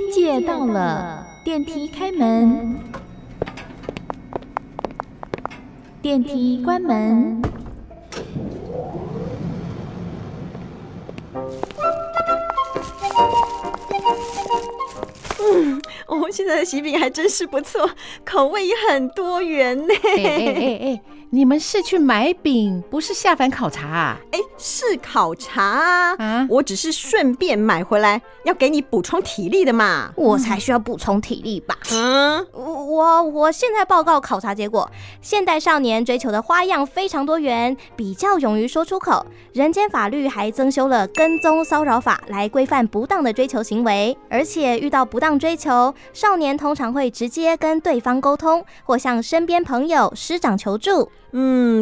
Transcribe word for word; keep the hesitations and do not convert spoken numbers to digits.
边界到了，电梯开门，电梯关门。 嗯，哦，现在的喜饼还真是不错，口味也很多元呢。 哎哎哎哎，你们是去买饼，不是下凡考察啊？ 哎，是考察啊， 啊我只是顺便买回来，要给你补充体力的嘛。 我才需要补充体力吧。 嗯， 我我现在报告考察结果，现代少年追求的花样非常多元，比较勇于说出口。人间法律还增修了跟踪骚扰法来规范不当的追求行为，而且遇到不当追求，少年通常会直接跟对方沟通，或向身边朋友、师长求助。 嗯，